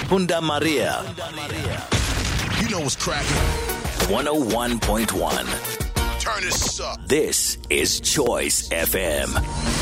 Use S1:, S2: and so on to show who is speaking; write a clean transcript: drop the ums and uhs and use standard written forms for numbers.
S1: Punda Maria.
S2: You know what's cracking.
S1: 101.1.
S2: Turn this up.
S1: This is Choice FM.